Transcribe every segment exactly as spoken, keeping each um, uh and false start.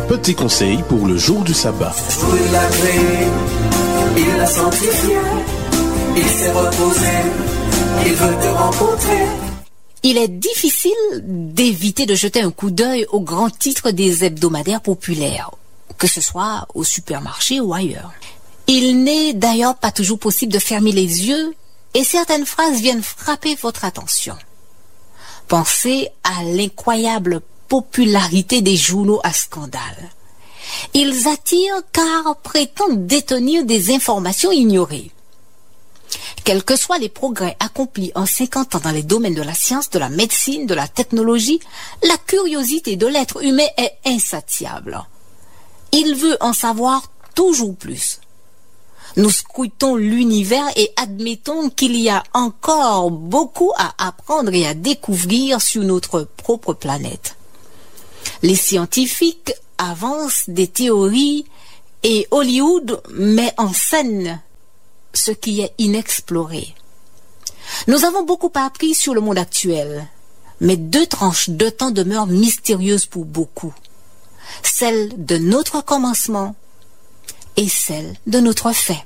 Petit conseil pour le jour du sabbat. Il l'a créé, il l'a sanctifié, il s'est reposé, il veut te rencontrer. Il est difficile d'éviter de jeter un coup d'œil aux grands titres des hebdomadaires populaires, que ce soit au supermarché ou ailleurs. Il n'est d'ailleurs pas toujours possible de fermer les yeux et certaines phrases viennent frapper votre attention. Pensez à l'incroyable popularité des journaux à scandale. Ils attirent car prétendent détenir des informations ignorées. Quels que soient les progrès accomplis en cinquante ans dans les domaines de la science, de la médecine, de la technologie, la curiosité de l'être humain est insatiable. Il veut en savoir toujours plus. Nous scrutons l'univers et admettons qu'il y a encore beaucoup à apprendre et à découvrir sur notre propre planète. Les scientifiques avancent des théories et Hollywood met en scène ce qui est inexploré. Nous avons beaucoup appris sur le monde actuel, mais deux tranches de temps demeurent mystérieuses pour beaucoup. Celle de notre commencement et celle de notre fin.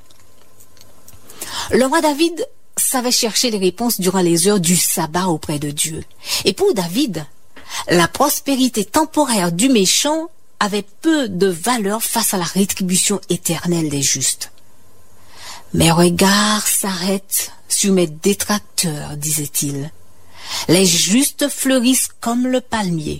Le roi David savait chercher les réponses durant les heures du sabbat auprès de Dieu. Et pour David, la prospérité temporaire du méchant avait peu de valeur face à la rétribution éternelle des justes. Mes regards s'arrêtent sur mes détracteurs, disait-il. Les justes fleurissent comme le palmier.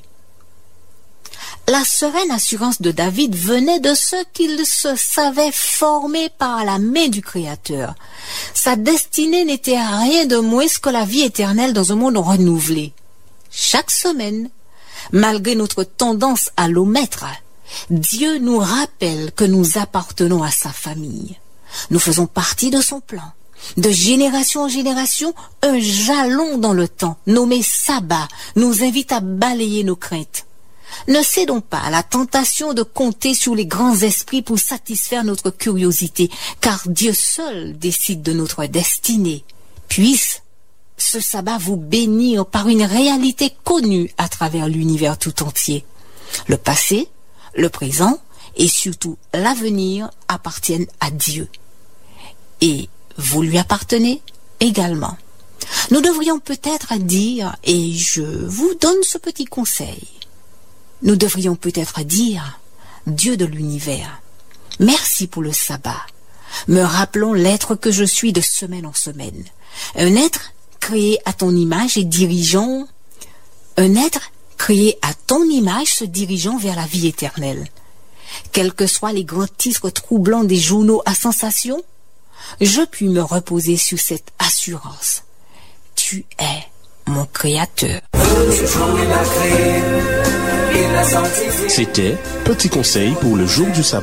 La sereine assurance de David venait de ce qu'il se savait formé par la main du Créateur. Sa destinée n'était rien de moins que la vie éternelle dans un monde renouvelé. Chaque semaine, malgré notre tendance à l'omettre, Dieu nous rappelle que nous appartenons à sa famille. Nous faisons partie de son plan. De génération en génération, un jalon dans le temps, nommé sabbat, nous invite à balayer nos craintes. Ne cédons pas à la tentation de compter sur les grands esprits pour satisfaire notre curiosité, car Dieu seul décide de notre destinée. Puisse ce sabbat vous bénir par une réalité connue à travers l'univers tout entier. Le passé, le présent et surtout l'avenir appartiennent à Dieu. Et vous lui appartenez également. Nous devrions peut-être dire, et je vous donne ce petit conseil, nous devrions peut-être dire, Dieu de l'univers, merci pour le sabbat. Me rappelons l'être que je suis de semaine en semaine. Un être créé à ton image et dirigeant, un être créé à ton image se dirigeant vers la vie éternelle. Quels que soient les grands titres troublants des journaux à sensation, je puis me reposer sur cette assurance. Tu es mon Créateur. C'était Petit conseil pour le jour du sabbat.